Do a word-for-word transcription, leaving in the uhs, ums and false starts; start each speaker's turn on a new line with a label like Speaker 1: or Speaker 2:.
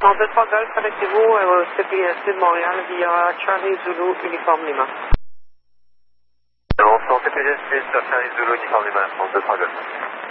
Speaker 1: En deux trois Golf, connectez-vous au C P S C de Montréal via Charlie Zulu Uniforme Lima.
Speaker 2: Non, c'est en C P S C sur Charlie Zulu Uniforme Lima, en deux trois Golf.